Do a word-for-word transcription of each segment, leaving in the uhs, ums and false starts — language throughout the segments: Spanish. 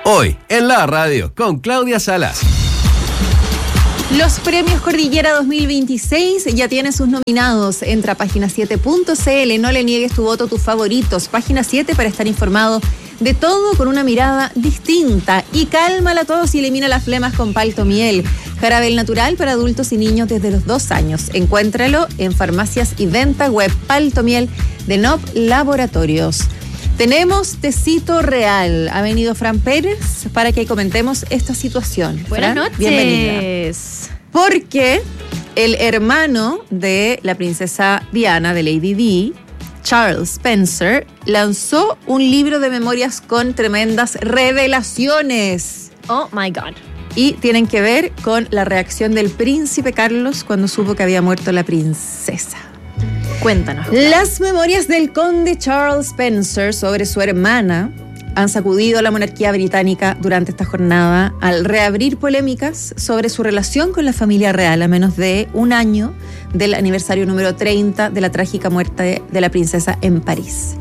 Hoy, en la radio, con Claudia Salas. Los premios Cordillera dos mil veintiséis ya tienen sus nominados. Entra a página siete punto c l, no le niegues tu voto a tus favoritos. Página siete para estar informado de todo con una mirada distinta. Y cálmala a todos y elimina las flemas con Paltomiel. Jarabel natural para adultos y niños desde los dos años. Encuéntralo en farmacias y venta web. Paltomiel de N O P Laboratorios. Tenemos tecito real. Ha venido Fran Pérez para que comentemos esta situación. Buenas Fran, noches. Bienvenida. Porque el hermano de la princesa Diana, de Lady Di, Charles Spencer, lanzó un libro de memorias con tremendas revelaciones. Oh my God. Y tienen que ver con la reacción del príncipe Carlos cuando supo que había muerto la princesa. Cuéntanos. Las memorias del conde Charles Spencer sobre su hermana han sacudido a la monarquía británica durante esta jornada al reabrir polémicas sobre su relación con la familia real a menos de un año del aniversario número treinta de la trágica muerte de la princesa en París.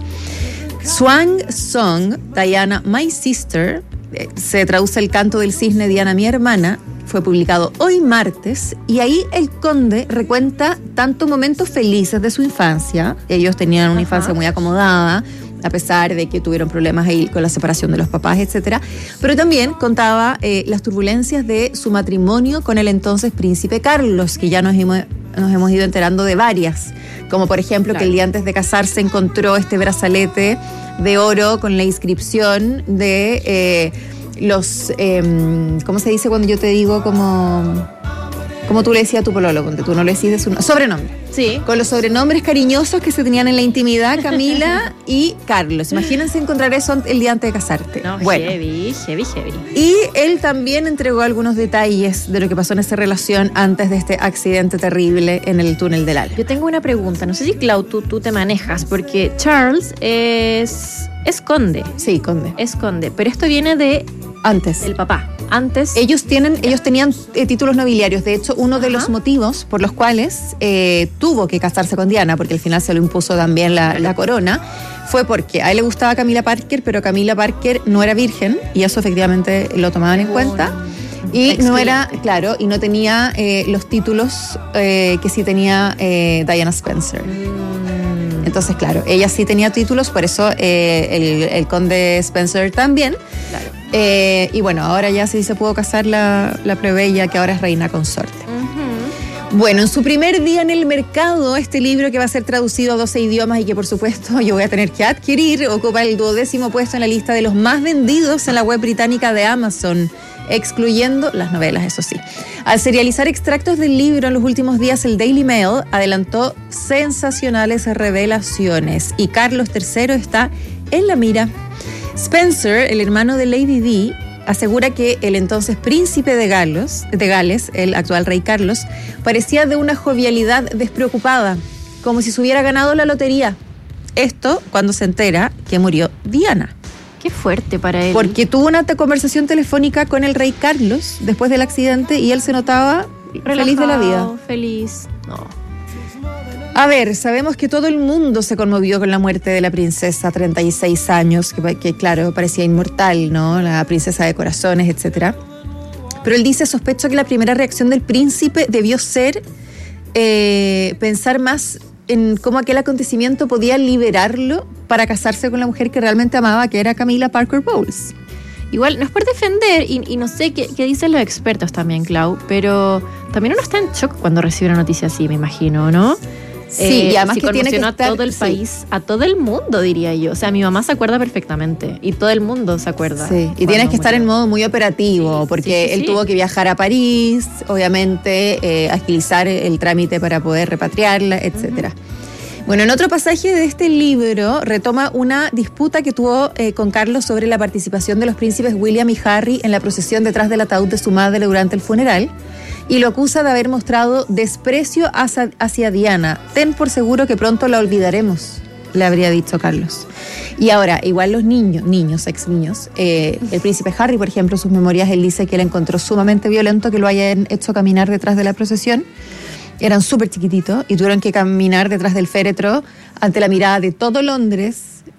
Swan Song, Diana, My Sister, eh, se traduce el canto del cisne Diana, mi hermana, fue publicado hoy martes y ahí el conde recuenta tanto momentos felices de su infancia. Ellos tenían una Ajá. infancia muy acomodada, a pesar de que tuvieron problemas ahí con la separación de los papás, etcétera. Pero también contaba eh, las turbulencias de su matrimonio con el entonces príncipe Carlos, que ya nos hemos, nos hemos ido enterando de varias. Como por ejemplo claro. que el día antes de casarse encontró este brazalete de oro con la inscripción de... Eh, los, eh, ¿cómo se dice cuando yo te digo como, como tú le decías a tu pololo? Cuando tú no le decís su sobrenombre. Sí. Con los sobrenombres cariñosos que se tenían en la intimidad, Camila y Carlos. Imagínense encontrar eso el día antes de casarte. No, bueno. heavy, heavy, heavy. Y él también entregó algunos detalles de lo que pasó en esa relación antes de este accidente terrible en el túnel del Ala. Yo tengo una pregunta. No sé si, Clau, tú, tú te manejas, porque Charles es... Es conde. Sí, conde. Es conde. Pero esto viene de... Antes. Del papá. Antes. Ellos tienen, ellos tenían eh, títulos nobiliarios. De hecho, uno Ajá. de los motivos por los cuales eh, tuvo que casarse con Diana, porque al final se lo impuso también la, la corona, fue porque a él le gustaba Camila Parker, pero Camila Parker no era virgen, y eso efectivamente lo tomaban en cuenta. Y Excelente. no era, claro, y no tenía eh, los títulos eh, que sí tenía eh, Diana Spencer. Entonces, claro, ella sí tenía títulos, por eso eh, el, el conde Spencer también. Claro. Eh, y bueno, ahora ya sí se pudo casar la, la plebeya, que ahora es reina consorte. Uh-huh. Bueno, en su primer día en el mercado, este libro que va a ser traducido a doce idiomas y que por supuesto yo voy a tener que adquirir, ocupa el duodécimo puesto en la lista de los más vendidos en la web británica de Amazon, excluyendo las novelas, eso sí. Al serializar extractos del libro en los últimos días, el Daily Mail adelantó sensacionales revelaciones y Carlos tercero está en la mira. Spencer, el hermano de Lady Di, asegura que el entonces príncipe de Gales, de Gales, el actual rey Carlos, parecía de una jovialidad despreocupada, como si se hubiera ganado la lotería. Esto cuando se entera que murió Diana. Qué fuerte para él. Porque tuvo una te- conversación telefónica con el rey Carlos después del accidente y él se notaba relajado, feliz de la vida. Feliz. No. A ver, sabemos que todo el mundo se conmovió con la muerte de la princesa, treinta y seis años, que, que claro, parecía inmortal, ¿no? La princesa de corazones, etcétera. Pero él dice, sospecho que la primera reacción del príncipe debió ser eh, pensar más en cómo aquel acontecimiento podía liberarlo para casarse con la mujer que realmente amaba, que era Camila Parker Bowles. Igual, no es por defender, y, y no sé qué, qué dicen los expertos también, Clau, pero también uno está en shock cuando recibe una noticia así, me imagino, ¿no? Sí, eh, y además si que tiene que estar, a todo el sí. país, a todo el mundo, diría yo. O sea, mi mamá se acuerda perfectamente y todo el mundo se acuerda. Sí, y tienes que estar en modo muy operativo, porque sí, sí, él sí. tuvo que viajar a París, obviamente, eh, agilizar el trámite para poder repatriarla, etcétera. Uh-huh. Bueno, en otro pasaje de este libro retoma una disputa que tuvo eh, con Carlos sobre la participación de los príncipes William y Harry en la procesión detrás del ataúd de su madre durante el funeral, y lo acusa de haber mostrado desprecio hacia, hacia Diana. Ten por seguro que pronto la olvidaremos, le habría dicho Carlos. Y ahora, igual los niños, niños, ex niños, eh, el príncipe Harry, por ejemplo, en sus memorias, él dice que él encontró sumamente violento que lo hayan hecho caminar detrás de la procesión. Eran súper chiquititos y tuvieron que caminar detrás del féretro ante la mirada de todo Londres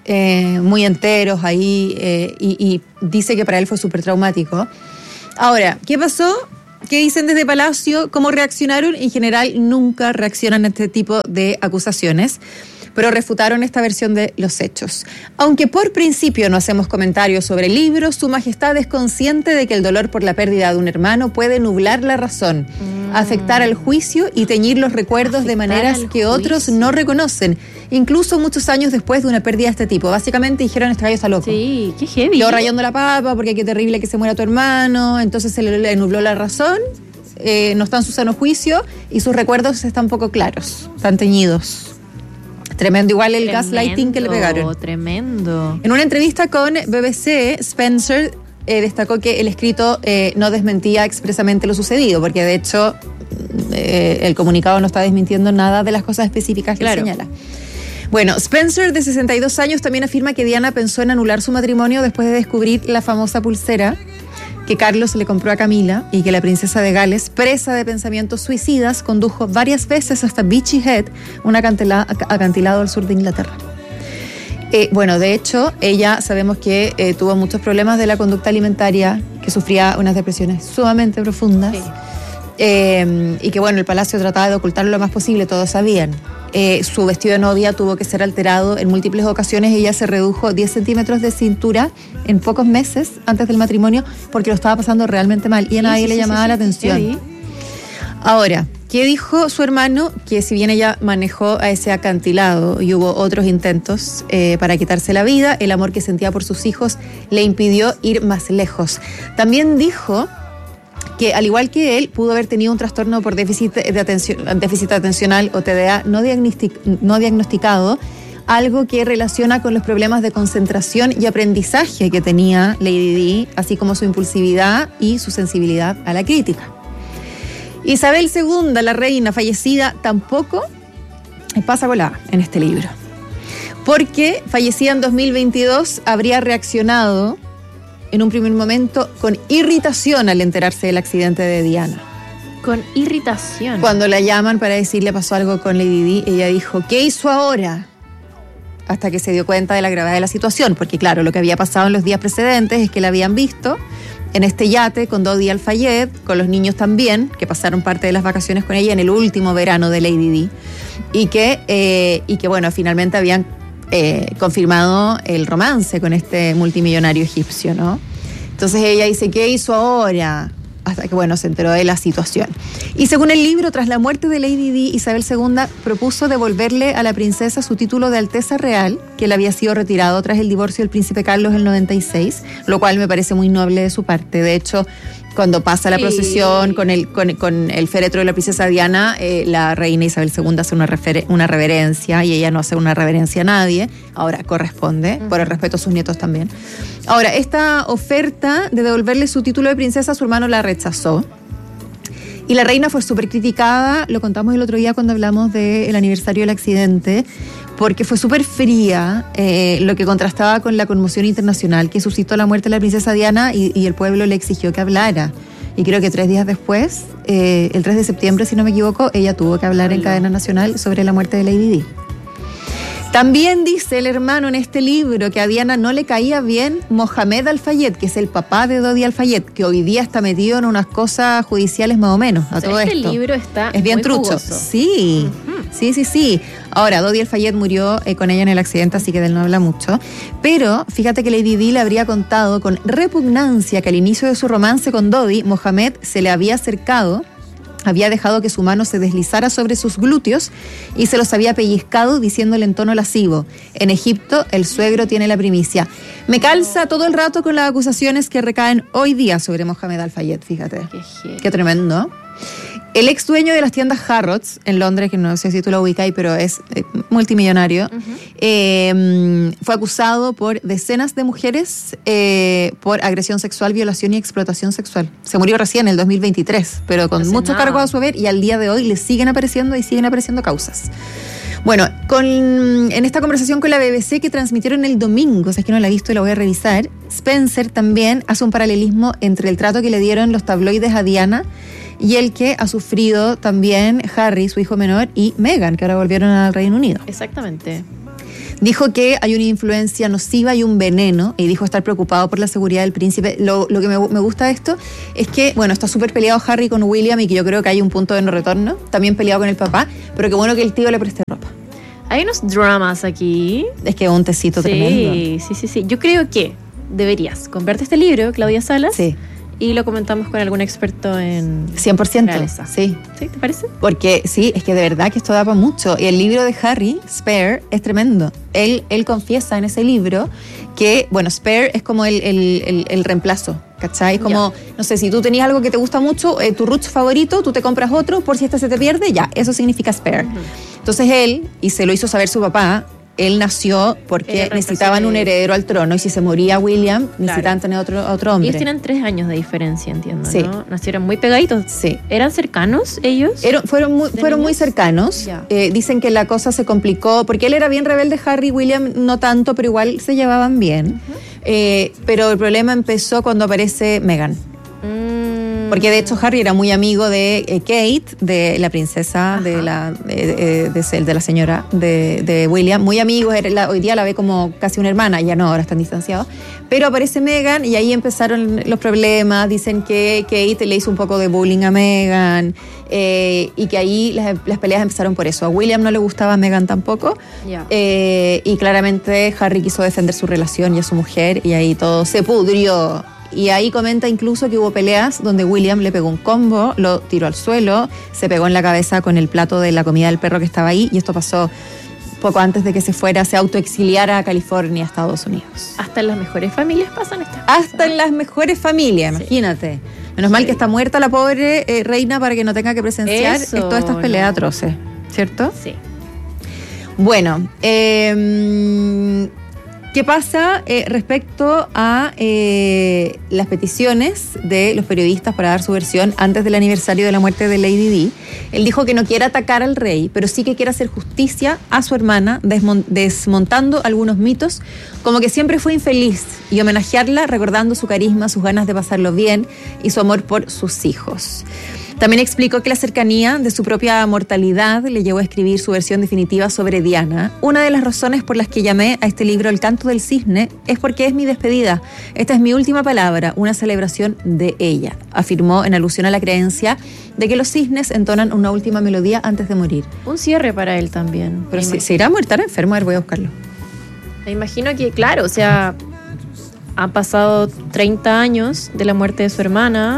eh, muy enteros ahí, eh, y, y dice que para él fue súper traumático. Ahora, ¿qué pasó? ¿Qué dicen desde Palacio? ¿Cómo reaccionaron? En general nunca reaccionan a este tipo de acusaciones, pero refutaron esta versión de los hechos. Aunque por principio no hacemos comentarios sobre el libro, Su Majestad es consciente de que el dolor por la pérdida de un hermano puede nublar la razón, mm. afectar al juicio y teñir los recuerdos afectar de maneras que juicio. Otros no reconocen, incluso muchos años después de una pérdida de este tipo. Básicamente dijeron, este gallo está loco. Sí, qué heavy. Quedó rayando la papa porque qué terrible que se muera tu hermano, entonces se le, le nubló la razón, eh, no está en su sano juicio y sus recuerdos están poco claros, están teñidos. Tremendo, igual el tremendo, gaslighting que le pegaron. Tremendo. En una entrevista con B B C, Spencer eh, destacó que el escrito eh, no desmentía expresamente lo sucedido, porque de hecho eh, el comunicado no está desmintiendo nada de las cosas específicas que claro. señala. Bueno, Spencer, de sesenta y dos años, también afirma que Diana pensó en anular su matrimonio después de descubrir la famosa pulsera que Carlos le compró a Camila y que la princesa de Gales, presa de pensamientos suicidas, condujo varias veces hasta Beachy Head, un acantila- acantilado al sur de Inglaterra. Eh, bueno, de hecho, ella sabemos que eh, tuvo muchos problemas de la conducta alimentaria, que sufría unas depresiones sumamente profundas. Sí. Eh, y que bueno, el palacio trataba de ocultarlo lo más posible, todos sabían. Eh, su vestido de novia tuvo que ser alterado en múltiples ocasiones. Ella se redujo diez centímetros de cintura en pocos meses antes del matrimonio porque lo estaba pasando realmente mal y a nadie sí, le sí, llamaba sí, la sí, atención. Sí. Ahora, ¿qué dijo su hermano? Que si bien ella manejó a ese acantilado y hubo otros intentos eh, para quitarse la vida, el amor que sentía por sus hijos le impidió ir más lejos. También dijo que al igual que él, pudo haber tenido un trastorno por déficit de atención, déficit atencional o T D A no, diagnostic, no diagnosticado, algo que relaciona con los problemas de concentración y aprendizaje que tenía Lady Di, así como su impulsividad y su sensibilidad a la crítica. Isabel segunda, la reina fallecida, tampoco pasa colada en este libro, porque fallecida en dos mil veintidós habría reaccionado en un primer momento con irritación al enterarse del accidente de Diana. Con irritación. Cuando la llaman para decirle pasó algo con Lady Di, ella dijo, ¿qué hizo ahora? Hasta que se dio cuenta de la gravedad de la situación, porque claro, lo que había pasado en los días precedentes es que la habían visto en este yate con Dodi Al-Fayed, con los niños también, que pasaron parte de las vacaciones con ella en el último verano de Lady Di, y que, eh, y que bueno, finalmente habían Eh, confirmado el romance con este multimillonario egipcio, ¿no? Entonces ella dice, ¿qué hizo ahora? Hasta que, bueno, se enteró de la situación. Y según el libro, tras la muerte de Lady Di, Isabel segunda propuso devolverle a la princesa su título de Alteza Real, que le había sido retirado tras el divorcio del príncipe Carlos en el noventa y seis, lo cual me parece muy noble de su parte. De hecho, cuando pasa la procesión sí. con, el, con, con el féretro de la princesa Diana, eh, la reina Isabel segunda hace una, refer- una reverencia y ella no hace una reverencia a nadie. Ahora corresponde, uh-huh. por el respeto a sus nietos también. Ahora, esta oferta de devolverle su título de princesa, su hermano la rechazó. Y la reina fue súper criticada, lo contamos el otro día cuando hablamos del aniversario del accidente, porque fue súper fría, eh, lo que contrastaba con la conmoción internacional que suscitó la muerte de la princesa Diana y, y el pueblo le exigió que hablara. Y creo que tres días después, eh, el tres de septiembre, si no me equivoco, ella tuvo que hablar en cadena nacional sobre la muerte de Lady Di. También dice el hermano en este libro que a Diana no le caía bien Mohamed Al-Fayed, que es el papá de Dodi Al-Fayed, que hoy día está metido en unas cosas judiciales más o menos, a o sea, todo este esto. Este libro está es bien muy trucho. Jugoso. Sí, uh-huh. sí, sí, sí. Ahora, Dodi Al-Fayed murió eh, con ella en el accidente, así que de él no habla mucho. Pero fíjate que Lady Di le habría contado con repugnancia que al inicio de su romance con Dodi, Mohamed se le había acercado, había dejado que su mano se deslizara sobre sus glúteos y se los había pellizcado diciéndole en tono lascivo, en Egipto el suegro tiene la primicia. Me calza todo el rato con las acusaciones que recaen hoy día sobre Mohamed Al-Fayed, fíjate. Qué, Qué tremendo. El ex dueño de las tiendas Harrods en Londres, que no sé si tú lo ubicas, pero es eh, multimillonario, uh-huh. eh, fue acusado por decenas de mujeres eh, por agresión sexual, violación y explotación sexual. Se murió recién en el dos mil veintitrés, pero con no muchos cargos a su haber y al día de hoy le siguen apareciendo y siguen apareciendo causas. Bueno, con, en esta conversación con la B B C que transmitieron el domingo, o sea, es que no la he visto y la voy a revisar, Spencer también hace un paralelismo entre el trato que le dieron los tabloides a Diana y el que ha sufrido también Harry, su hijo menor, y Meghan, que ahora volvieron al Reino Unido. Exactamente. Dijo que hay una influencia nociva y un veneno, y dijo estar preocupado por la seguridad del príncipe. Lo, lo que me, me gusta de esto es que, bueno, está súper peleado Harry con William y que yo creo que hay un punto de no retorno, también peleado con el papá, pero qué bueno que el tío le preste ropa. Hay unos dramas aquí. Es que un tecito sí, tremendo. Sí, sí, sí, sí. Yo creo que deberías comprarte este libro, Claudia Salas. Sí. Y lo comentamos con algún experto en cien por ciento. realeza. Sí. ¿Sí? ¿Te parece? Porque sí, es que de verdad que esto da para mucho. Y el libro de Harry, Spare, es tremendo. Él, él confiesa en ese libro que, bueno, Spare es como el, el, el, el reemplazo, ¿cachai? Como, yeah. no sé, si tú tenías algo que te gusta mucho, eh, tu Roots favorito, tú te compras otro, por si este se te pierde, ya, eso significa Spare. Uh-huh. Entonces él, y se lo hizo saber su papá, él nació porque necesitaban un heredero al trono y si se moría William, claro. necesitaban tener otro, otro hombre. Ellos tienen tres años de diferencia, entiendo, sí. ¿no? Nacieron muy pegaditos. Sí. ¿Eran cercanos ellos? Era, fueron muy, fueron muy cercanos. Eh, dicen que la cosa se complicó porque él era bien rebelde, Harry, William no tanto, pero igual se llevaban bien. Uh-huh. eh, pero el problema empezó cuando aparece Meghan. Mm. Porque de hecho Harry era muy amigo de eh, Kate, de la princesa, de la, de, de, de, de la señora de, de William. Muy amigos, era la, hoy día la ve como casi una hermana, ya no, ahora están distanciados. Pero aparece Meghan y ahí empezaron los problemas. Dicen que Kate le hizo un poco de bullying a Meghan eh, y que ahí las, las peleas empezaron por eso. A William no le gustaba a Meghan tampoco. Yeah. Eh, y claramente Harry quiso defender su relación y a su mujer y ahí todo se pudrió. Y ahí comenta incluso que hubo peleas donde William le pegó un combo, lo tiró al suelo, se pegó en la cabeza con el plato de la comida del perro que estaba ahí, y esto pasó poco antes de que se fuera, se autoexiliara a California, Estados Unidos. Hasta en las mejores familias pasan estas cosas. Hasta en las mejores familias, sí. Imagínate. Menos mal sí. que está muerta la pobre eh, reina para que no tenga que presenciar Eso, todas estas peleas no. atroces, ¿cierto? Sí. Bueno, eh... ¿qué pasa eh, respecto a eh, las peticiones de los periodistas para dar su versión antes del aniversario de la muerte de Lady Di? Él dijo que no quiere atacar al rey, pero sí que quiere hacer justicia a su hermana, desmont- desmontando algunos mitos, como que siempre fue infeliz, y homenajearla recordando su carisma, sus ganas de pasarlo bien y su amor por sus hijos. También explicó que la cercanía de su propia mortalidad le llevó a escribir su versión definitiva sobre Diana. Una de las razones por las que llamé a este libro El canto del cisne es porque es mi despedida. Esta es mi última palabra, una celebración de ella, afirmó en alusión a la creencia de que los cisnes entonan una última melodía antes de morir. Un cierre para él también. Pero si, se irá a morir, estará enfermo, a ver, voy a buscarlo. Me imagino que, claro, o sea, han pasado treinta años de la muerte de su hermana.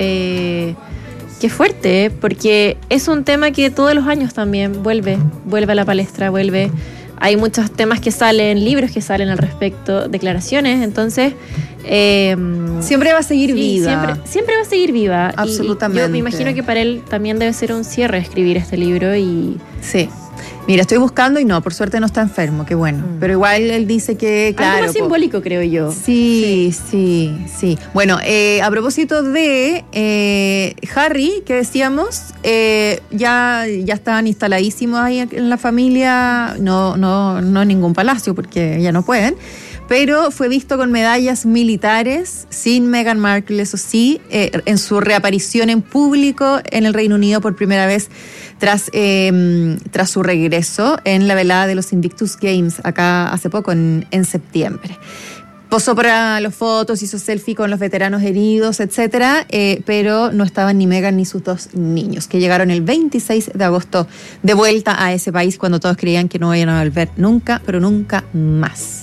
Eh... Qué fuerte, ¿eh? Porque es un tema que todos los años también vuelve, vuelve a la palestra, vuelve. Hay muchos temas que salen, libros que salen al respecto, declaraciones, entonces... Eh, siempre va a seguir sí, viva. Siempre, siempre va a seguir viva. Absolutamente. Y, y yo me imagino que para él también debe ser un cierre escribir este libro y... Sí. Mira, estoy buscando y no, por suerte no está enfermo, qué bueno. Mm. Pero igual él dice que, claro... Algo más simbólico, creo yo. Sí, sí, sí. sí. Bueno, eh, a propósito de eh, Harry, que decíamos, eh, ya, ya estaban instaladísimos ahí en la familia, no, no, no en ningún palacio, porque ya no pueden, pero fue visto con medallas militares, sin Meghan Markle, eso sí, eh, en su reaparición en público en el Reino Unido por primera vez tras, eh, tras su regreso en la velada de los Invictus Games, acá hace poco, en, en septiembre. Posó para las fotos, hizo selfie con los veteranos heridos, etcétera, eh, pero no estaban ni Meghan ni sus dos niños, que llegaron el veintiséis de agosto de vuelta a ese país cuando todos creían que no iban a volver nunca, pero nunca más.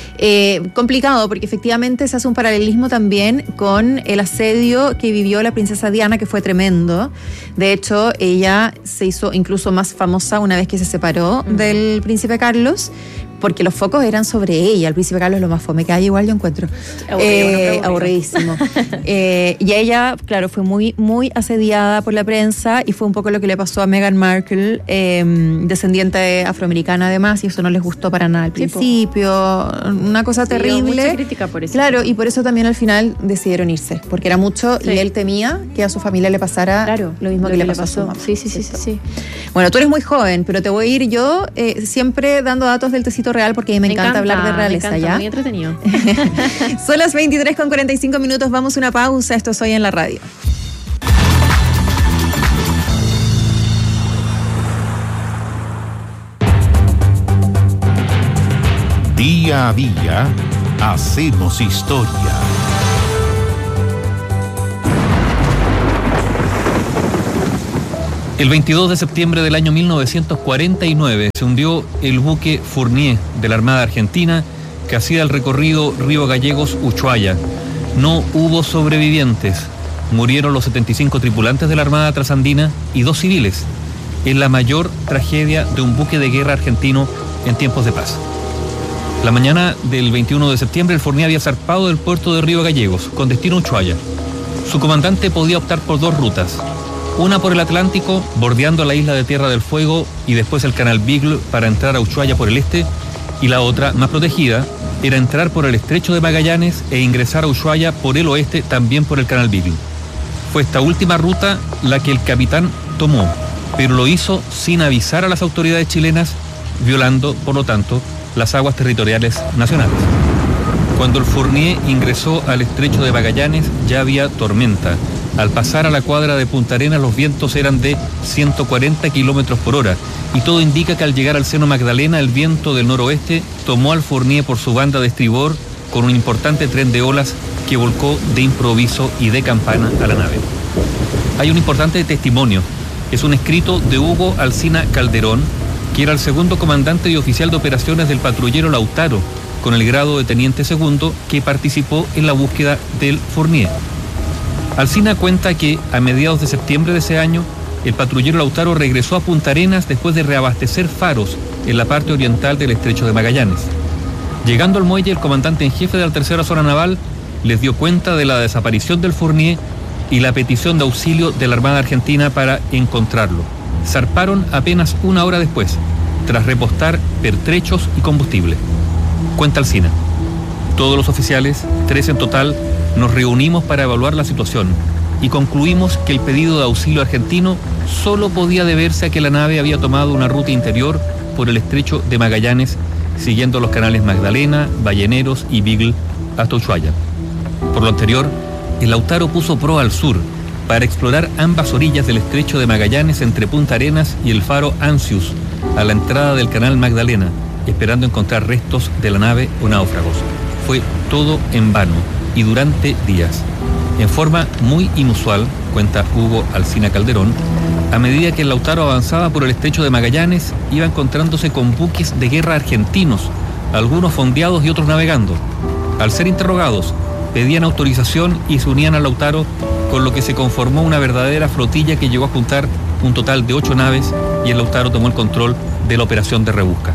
Eh, complicado porque efectivamente se hace un paralelismo también con el asedio que vivió la princesa Diana, que fue tremendo. De hecho, ella se hizo incluso más famosa una vez que se separó mm. del príncipe Carlos, porque los focos eran sobre ella. El príncipe Carlos es lo más fome que hay, igual yo encuentro. Aburrido, eh, aburridísimo. eh, y ella, claro, fue muy, muy asediada por la prensa y fue un poco lo que le pasó a Meghan Markle, eh, descendiente afroamericana además, y eso no les gustó para nada al principio. Una cosa sí, terrible. Mucha crítica por eso. Claro, y por eso también al final decidieron irse, porque era mucho sí. y él temía que a su familia le pasara claro, lo mismo lo que, que le pasó, pasó a su mamá. Sí, sí, sí, sí, sí. Bueno, tú eres muy joven, pero te voy a ir yo eh, siempre dando datos del tecito real porque a mí me, me encanta, encanta hablar de realeza. Me encanta, ¿ya? Muy entretenido. Son las veintitrés con cuarenta y cinco minutos, vamos a una pausa. Esto es Hoy en la Radio. Día a día hacemos historia. El veintidós de septiembre del año mil novecientos cuarenta y nueve se hundió el buque Fournier de la Armada Argentina que hacía el recorrido Río Gallegos-Ushuaia. No hubo sobrevivientes. Murieron los setenta y cinco tripulantes de la Armada Trasandina y dos civiles. Es la mayor tragedia de un buque de guerra argentino en tiempos de paz. La mañana del veintiuno de septiembre el Fournier había zarpado del puerto de Río Gallegos con destino a Ushuaia. Su comandante podía optar por dos rutas. Una por el Atlántico, bordeando la isla de Tierra del Fuego y después el canal Beagle para entrar a Ushuaia por el este, y la otra, más protegida, era entrar por el estrecho de Magallanes e ingresar a Ushuaia por el oeste, también por el canal Beagle. Fue esta última ruta la que el capitán tomó, pero lo hizo sin avisar a las autoridades chilenas, violando, por lo tanto, las aguas territoriales nacionales. Cuando el Fournier ingresó al estrecho de Magallanes ya había tormenta. Al pasar a la cuadra de Punta Arenas los vientos eran de ciento cuarenta kilómetros por hora y todo indica que al llegar al seno Magdalena el viento del noroeste tomó al Fournier por su banda de estribor con un importante tren de olas que volcó de improviso y de campana a la nave. Hay un importante testimonio. Es un escrito de Hugo Alsina Calderón, que era el segundo comandante y oficial de operaciones del patrullero Lautaro, con el grado de teniente segundo, que participó en la búsqueda del Fournier. Alsina cuenta que a mediados de septiembre de ese año, el patrullero Lautaro regresó a Punta Arenas después de reabastecer faros en la parte oriental del estrecho de Magallanes. Llegando al muelle, el comandante en jefe de la tercera zona naval les dio cuenta de la desaparición del Fournier y la petición de auxilio de la Armada Argentina para encontrarlo. Zarparon apenas una hora después, tras repostar pertrechos y combustible. Cuenta Alsina. Todos los oficiales, tres en total, nos reunimos para evaluar la situación y concluimos que el pedido de auxilio argentino solo podía deberse a que la nave había tomado una ruta interior por el estrecho de Magallanes, siguiendo los canales Magdalena, Balleneros y Beagle hasta Ushuaia. Por lo anterior, el Lautaro puso proa al sur para explorar ambas orillas del estrecho de Magallanes entre Punta Arenas y el faro Ancius, a la entrada del canal Magdalena, esperando encontrar restos de la nave o náufragos. Fue todo en vano y durante días. En forma muy inusual, cuenta Hugo Alsina Calderón, a medida que el Lautaro avanzaba por el estrecho de Magallanes, iba encontrándose con buques de guerra argentinos, algunos fondeados y otros navegando. Al ser interrogados, pedían autorización y se unían al Lautaro, con lo que se conformó una verdadera flotilla que llegó a juntar un total de ocho naves y el Lautaro tomó el control de la operación de rebusca.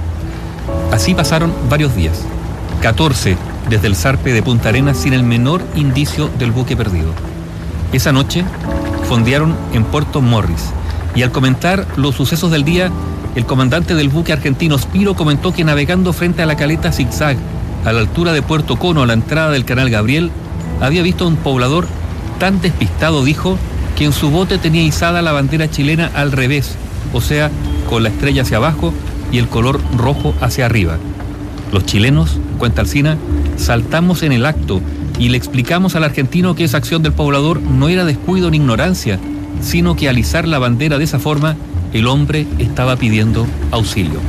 Así pasaron varios días, catorce desde el zarpe de Punta Arenas sin el menor indicio del buque perdido. Esa noche fondearon en Puerto Morris y al comentar los sucesos del día, el comandante del buque argentino Spiro comentó que navegando frente a la caleta Zigzag, a la altura de Puerto Cono, a la entrada del canal Gabriel, había visto a un poblador tan despistado, dijo, que en su bote tenía izada la bandera chilena al revés, o sea, con la estrella hacia abajo y el color rojo hacia arriba. Los chilenos, cuenta Alsina, saltamos en el acto y le explicamos al argentino que esa acción del poblador no era descuido ni ignorancia, sino que al izar la bandera de esa forma, el hombre estaba pidiendo auxilio.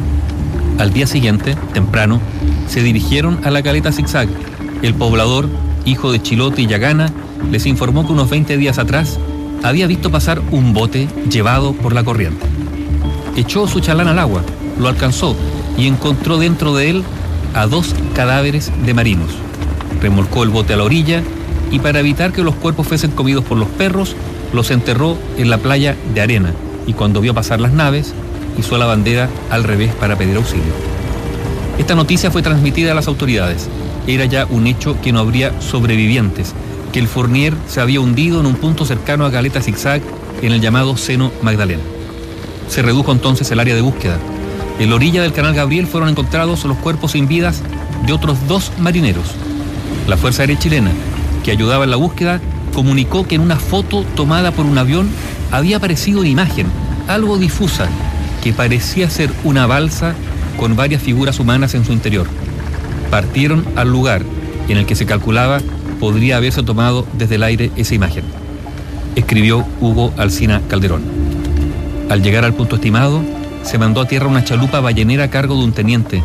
Al día siguiente, temprano, se dirigieron a la caleta Zigzag. El poblador, hijo de Chilote y Yagana, les informó que unos veinte días atrás había visto pasar un bote llevado por la corriente. Echó su chalán al agua, lo alcanzó y encontró dentro de él a dos cadáveres de marinos. Remolcó el bote a la orilla y para evitar que los cuerpos fuesen comidos por los perros, los enterró en la playa de arena y cuando vio pasar las naves, izó la bandera al revés para pedir auxilio. Esta noticia fue transmitida a las autoridades. Era ya un hecho que no habría sobrevivientes, que el Fournier se había hundido en un punto cercano a Caleta Zigzag en el llamado Seno Magdalena. Se redujo entonces el área de búsqueda. En la orilla del canal Gabriel fueron encontrados los cuerpos sin vidas de otros dos marineros. La Fuerza Aérea Chilena, que ayudaba en la búsqueda, comunicó que en una foto tomada por un avión había aparecido una imagen, algo difusa, que parecía ser una balsa con varias figuras humanas en su interior. Partieron al lugar en el que se calculaba podría haberse tomado desde el aire esa imagen. Escribió Hugo Alsina Calderón. Al llegar al punto estimado, se mandó a tierra una chalupa ballenera a cargo de un teniente.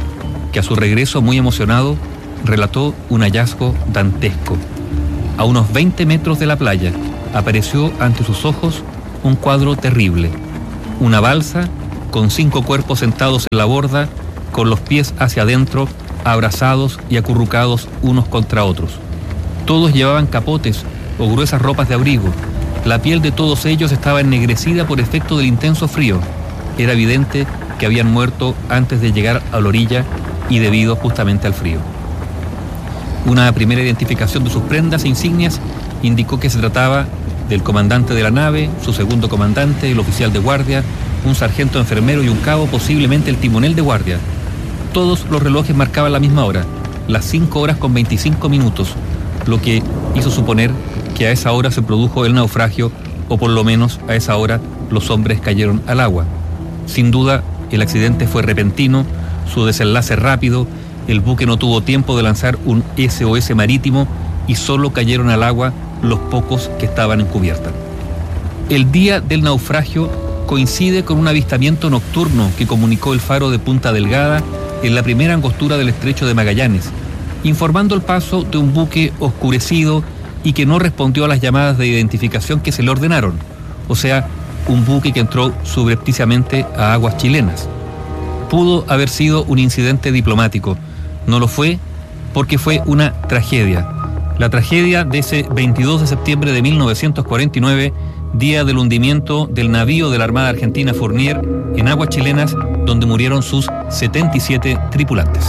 que a su regreso muy emocionado relató un hallazgo dantesco. A unos veinte metros de la playa apareció ante sus ojos un cuadro terrible. Una balsa con cinco cuerpos sentados en la borda, con los pies hacia adentro, abrazados y acurrucados unos contra otros. Todos llevaban capotes o gruesas ropas de abrigo. La piel de todos ellos estaba ennegrecida por efecto del intenso frío. Era evidente que habían muerto antes de llegar a la orilla y debido justamente al frío. Una primera identificación de sus prendas e insignias indicó que se trataba del comandante de la nave, su segundo comandante, el oficial de guardia, un sargento enfermero y un cabo, posiblemente el timonel de guardia. Todos los relojes marcaban la misma hora, las cinco horas con veinticinco minutos, lo que hizo suponer que a esa hora se produjo el naufragio, o por lo menos a esa hora los hombres cayeron al agua. Sin duda, el accidente fue repentino, su desenlace rápido, el buque no tuvo tiempo de lanzar un S O S marítimo y solo cayeron al agua los pocos que estaban en cubierta. El día del naufragio coincide con un avistamiento nocturno que comunicó el faro de Punta Delgada en la primera angostura del estrecho de Magallanes, informando el paso de un buque oscurecido y que no respondió a las llamadas de identificación que se le ordenaron, o sea, un buque que entró subrepticiamente a aguas chilenas. Pudo haber sido un incidente diplomático, no lo fue porque fue una tragedia. La tragedia de ese veintidós de septiembre de mil novecientos cuarenta y nueve, día del hundimiento del navío de la Armada Argentina Fournier en aguas chilenas, donde murieron sus setenta y siete tripulantes.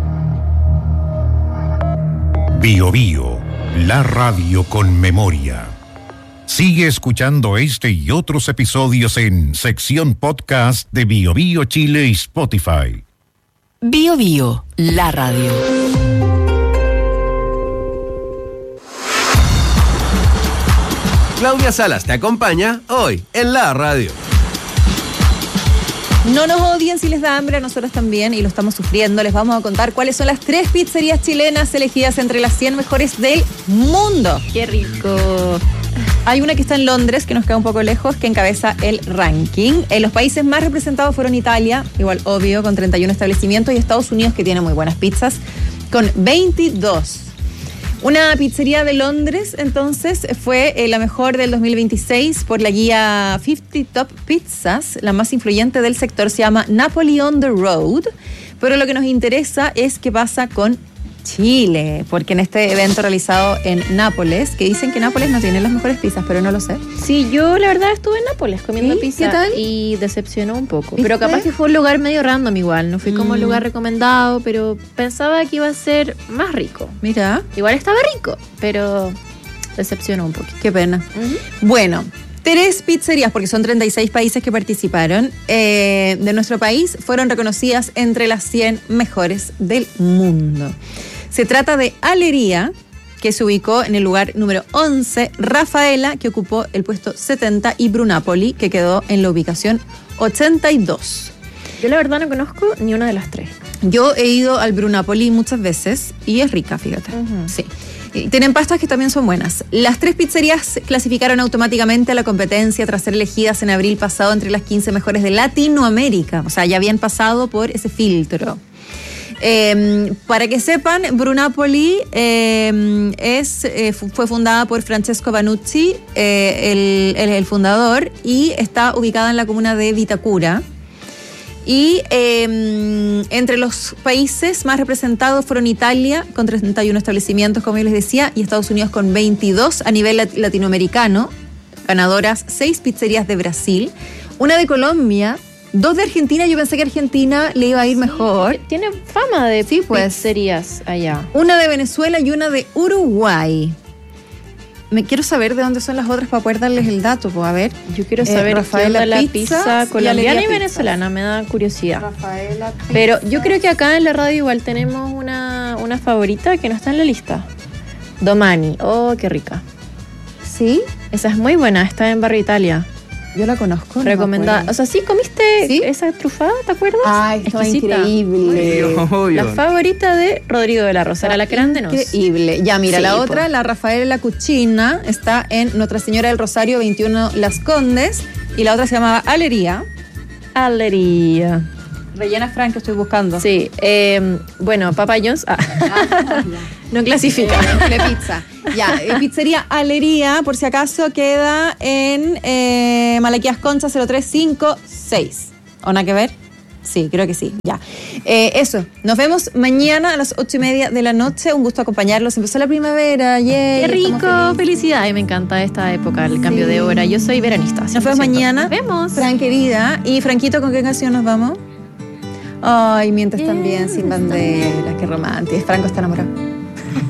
Bio Bio, la radio con memoria. Sigue escuchando este y otros episodios en sección podcast de Bio Bio Chile y Spotify. Bio Bio, la radio. Claudia Salas te acompaña hoy en la radio. No nos odien si les da hambre, a nosotros también, y lo estamos sufriendo. Les vamos a contar cuáles son las tres pizzerías chilenas elegidas entre las cien mejores del mundo. ¡Qué rico! Hay una que está en Londres, que nos queda un poco lejos, que encabeza el ranking. Eh, los países más representados fueron Italia, igual obvio, con treinta y uno establecimientos, y Estados Unidos, que tiene muy buenas pizzas, con veintidós. Una pizzería de Londres, entonces, fue eh, la mejor del dos mil veintiséis por la guía cincuenta Top Pizzas. La más influyente del sector se llama Napoli on the Road. Pero lo que nos interesa es qué pasa con Chile, porque en este evento realizado en Nápoles, que dicen que Nápoles no tiene las mejores pizzas, pero no lo sé. Sí, yo la verdad estuve en Nápoles comiendo ¿Sí? pizza. ¿Qué tal? Y decepcionó un poco. ¿Viste? Pero capaz que fue un lugar medio random igual. No fui como Mm. un lugar recomendado, pero pensaba que iba a ser más rico. Mira, Igual estaba rico, pero decepcionó un poquito. qué pena. Bueno, tres pizzerías, porque son treinta y seis países que participaron, eh, de nuestro país, fueron reconocidas entre las cien mejores del mundo. Se trata de Alería, que se ubicó en el lugar número once, Rafaela, que ocupó el puesto setenta, y Brunapoli, que quedó en la ubicación ochenta y dos. Yo la verdad no conozco ni una de las tres. Yo he ido al Brunapoli muchas veces y es rica, fíjate. Ujú. Sí. Y tienen pastas que también son buenas. Las tres pizzerías clasificaron automáticamente a la competencia tras ser elegidas en abril pasado entre las quince mejores de Latinoamérica. O sea, ya habían pasado por ese filtro. Eh, para que sepan, Brunapoli eh, es, eh, fue fundada por Francesco Banucci, eh, el, el, el fundador, y está ubicada en la comuna de Vitacura. Y eh, entre los países más representados fueron Italia, con treinta y uno establecimientos, como yo les decía, y Estados Unidos con veintidós a nivel lat- latinoamericano. Ganadoras, seis pizzerías de Brasil, una de Colombia, dos de Argentina. Yo pensé que Argentina le iba a ir mejor. Tiene fama de Sí, pues. pizzerías allá. Una de Venezuela y una de Uruguay. Me quiero saber de dónde son las otras para poder darles el dato, pues a ver. Yo quiero Eh, saber Rafaela qué onda la Pizzas pizza y colombiana Alegría y Pizzas. venezolana, me da curiosidad. Rafaela Pero yo creo que acá en la radio igual tenemos una, una favorita que no está en la lista. Domani. Oh, qué rica. ¿Sí? Esa es muy buena, está en Barrio Italia. Yo la conozco. no me Recomendada. acuerdo. O sea, ¿sí comiste ¿Sí? esa trufada, te acuerdas? Ay, estaba Exquisita. increíble. La favorita de Rodrigo de la Rosa, era la que eran de nos. Increíble. Ya, mira, Sí, la po. otra, la Rafaela Cucina, está en Nuestra Señora del Rosario veintiuno Las Condes, y la otra se llamaba Alería. Alería. Rellena Frank, que estoy buscando. Sí, eh, bueno, Papa John's ah, Ah, ya. no clasifica. Eh, de pizza. Ya, eh, pizzería Alería, por si acaso, queda en eh, Malaquías Concha cero tres cinco seis. ¿O nada que ver? Sí, creo que sí, ya. Eh, eso, nos vemos mañana a las ocho y media de la noche. Un gusto acompañarlos. Empezó la primavera, yay. Qué rico, estamos felices. felicidad. Y me encanta esta época, el cambio Sí. de hora. Yo soy veranista. Nos vemos cien por ciento. mañana. Nos vemos. Fran, querida. Y Franquito, ¿con qué canción nos vamos? Ay, mientes Yes. también, sin banderas. Qué romántico. Franco está enamorado.